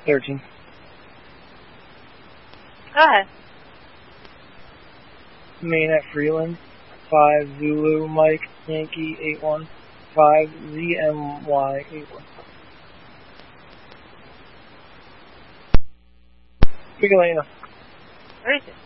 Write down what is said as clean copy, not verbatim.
13. Go ahead. Main at Freeland. 5 Zulu Mike Yankee 81. 5 ZMY 81. Big Elena. Where is it?